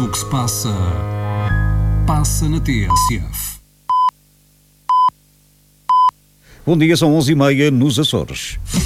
o que se passa, passa na TSF. Bom dia, são 11h30 nos Açores.